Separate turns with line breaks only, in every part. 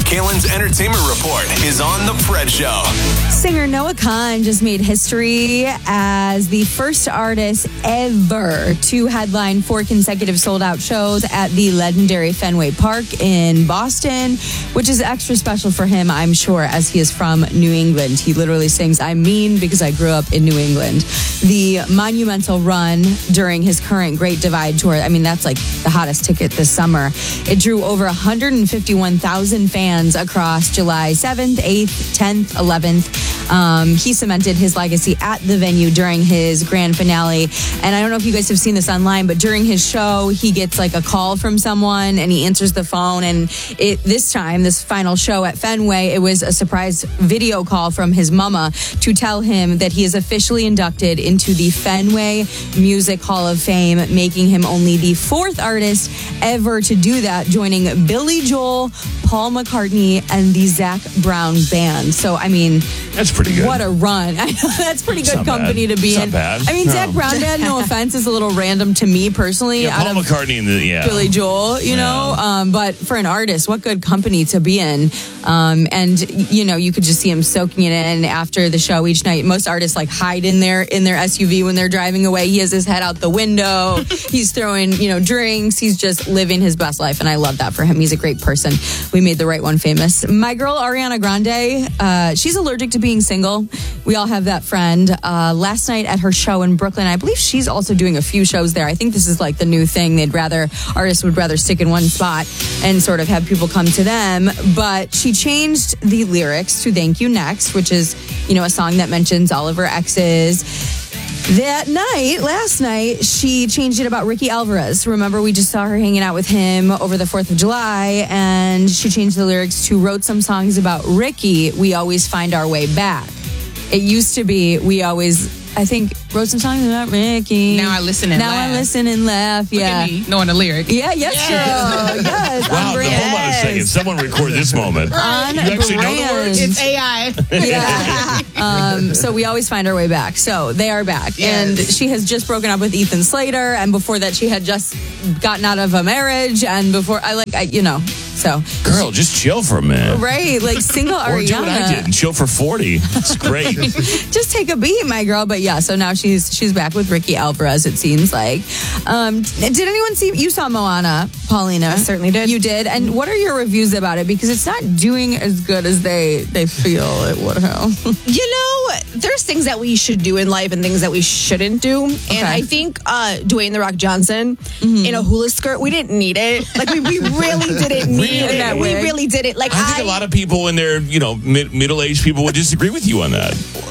Kalen's Entertainment Report is on The Fred Show.
Singer Noah Kahan just made history as the first artist ever to headline 4 consecutive sold-out shows at the legendary Fenway Park in Boston, which is extra special for him, I'm sure, as he is from New England. He literally sings, "I'm mean because I grew up in New England." The monumental run during his current Great Divide tour, I mean, that's like the hottest ticket this summer. It drew over 151,000 fans across July 7th, 8th, 10th, 11th. He cemented his legacy at the venue during his grand finale. And I don't know if you guys have seen this online, but during his show, he gets like a call from someone and he answers the phone. And this time, this final show at Fenway, it was a surprise video call from his mama to tell him that he is officially inducted into the Fenway Music Hall of Fame, making him only the 4th artist ever to do that, joining Billy Joel, Paul McCartney, and the Zac Brown Band. So, I mean,
that's pretty good.
What a run. I know that's pretty good company to be in.
Not bad.
I mean, Zac Brown Band, no offense, is a little random to me personally.
Yeah, Paul McCartney and
Billy Joel, you know. But for an artist, what good company to be in. And, you know, you could just see him soaking it in after the show each night. Most artists like hide in their SUV when they're driving away. He has his head out the window. He's throwing, drinks. He's just living his best life. And I love that for him. He's a great person. We made the right one famous. My girl, Ariana Grande, she's allergic to being single. We all have that friend. Last night at her show in Brooklyn, I believe she's also doing a few shows there. I think this is like the new thing. Artists would rather stick in one spot and sort of have people come to them. But she changed the lyrics to Thank You Next, which is, a song that mentions all of her exes. Last night, she changed it about Ricky Alvarez. Remember, we just saw her hanging out with him over the 4th of July, and she changed the lyrics to wrote some songs about Ricky, we always find our way back. It used to be, wrote some songs about Ricky.
Now I listen and laugh.
Now I listen and laugh, yeah.
Look at me, knowing the lyric.
Yeah, yes, girl. Yes,
wow, hold on a second. Someone record this moment.
On
you actually know the words?
It's AI.
Yeah. So we always find our way back. So they are back.
Yes.
And she has just broken up with Ethan Slater. And before that, she had just gotten out of a marriage. And before, So,
girl, just chill for a minute.
Right, like single Ariana.
Or do what I did and chill for 40. It's great.
Just take a beat, my girl. But yeah, so now she's back with Ricky Alvarez, it seems like. Did anyone see, you saw Moana, Paulina?
I certainly did.
You did? And what are your reviews about it? Because it's not doing as good as they feel it would have.
There's things that we should do in life and things that we shouldn't do. And I think Dwayne "The Rock" Johnson in a hula skirt, we didn't need it. Like, we really didn't need it. We really did it. Like,
I think a lot of people in their, middle-aged people would disagree with you on that.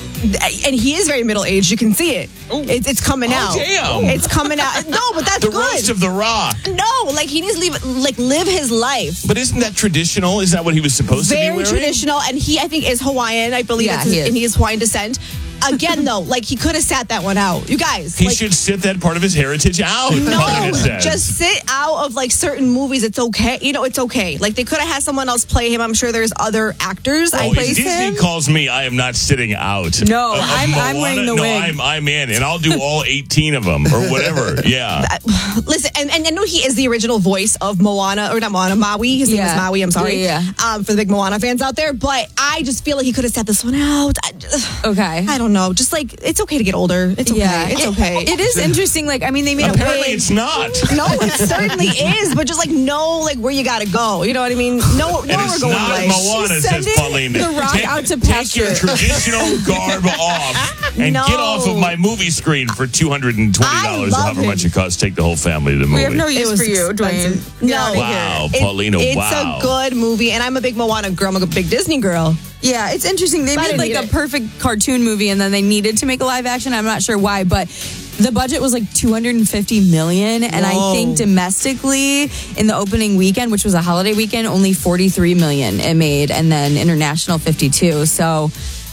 And he is very middle-aged. You can see it. It's coming out.
Damn.
It's coming out. No, but that's
the
good.
roast of The Rock.
No, like, he needs to live his life.
But isn't that traditional? Is that what he was supposed to be wearing?
Very traditional. And he, I think, is Hawaiian. I believe and he is Hawaiian descent. Again, though, like, he could have sat that one out. You guys.
He should sit that part of his heritage out.
No, just sit out of, like, certain movies. It's okay. It's okay. Like, they could have had someone else play him. I'm sure there's other actors.
If Disney calls me, I am not sitting out.
No, I'm wearing the wig.
I'm in, and I'll do all 18 of them or whatever. Yeah.
Listen, and I know he is the original voice of Moana, or not Moana, Maui. His name is Maui, I'm sorry.
Yeah.
For the big Moana fans out there. But I just feel like he could have sat this one out.
Okay.
I don't know. Just like, it's okay to get older. It's okay.
Yeah.
It's okay.
It is interesting. Like, I mean, they made
Apparently it's not.
No, it certainly is. But just like, know like where you got to go. You know what I mean? Know where we're going.
Not Moana, says Pauline.
The Rock out to pasture.
Take your traditional garb off and get off of my movie screen for $220 or however much it costs. Take the whole family to the movie.
We have no use for you, Dwayne.
No.
Wow, Paulina,
it's a good movie. And I'm a big Moana girl. I'm a big Disney girl.
Yeah, it's interesting. They made like a perfect cartoon movie and then they needed to make a live action. I'm not sure why, but the budget was like $250 million. And I think domestically in the opening weekend, which was a holiday weekend, only $43 million it made. And then international 52. So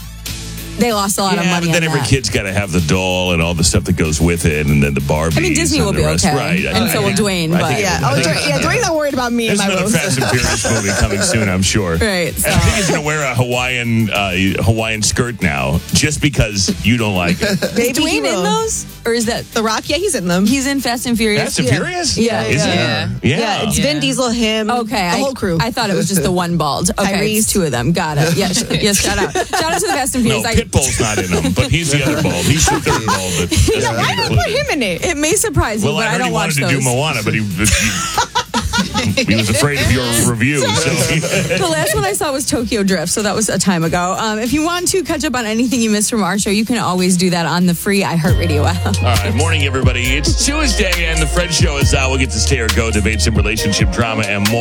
they lost a lot of money.
But then
on
every
that.
kid's got to have the doll and all the stuff that goes with it, and then the Barbie.
I mean, Disney will be okay,
right?
and so will Dwayne. But
Dwayne's not worried about me.
There's another Fast and Furious movie coming soon, I'm sure.
Right. So.
And I think he's going to wear a Hawaiian skirt now, just because you don't like it.
Baby
Dwayne
hero.
in those? Or is that
The Rock? Yeah, he's in them.
he's in Fast and Furious?
Fast and Furious?
Yeah.
Is
Yeah.
it? Yeah.
Yeah, it's Vin Diesel, him,
Okay,
the whole crew.
I thought it was just the one bald. Okay,
Tyrese.
it's two of them. Got it. Yes, yes. Shout out to the Fast and
No,
Furious.
Pitbull's not in them, but he's the other bald. He's the third bald. That doesn't
Why
get
did we put
included.
him in it?
It may surprise you,
Well,
but
I
I
heard
don't
he
watch
wanted to
those.
do Moana, but he was afraid of your review. So
The last one I saw was Tokyo Drift, so that was a time ago. If you want to catch up on anything you missed from our show, you can always do that on the free iHeartRadio app.
All right, morning, everybody. It's Tuesday, and the Fred Show is out. We'll get to stay or go, debate some relationship drama and more.